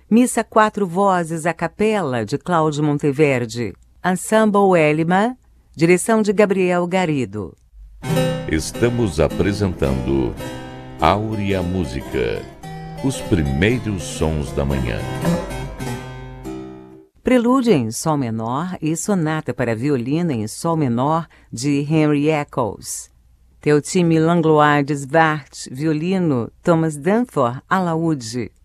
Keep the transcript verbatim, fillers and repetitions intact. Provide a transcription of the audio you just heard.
Missa Quatro Vozes a Capela, de Cláudio Monteverde. Ensemble Elima, direção de Gabriel Garrido. Estamos apresentando Áurea Música, os primeiros sons da manhã. Prelúdio em Sol menor e Sonata para violino em Sol menor, de Henry Eccles. Teotime Langlois Desbart, violino, Thomas Danforth, alaúde.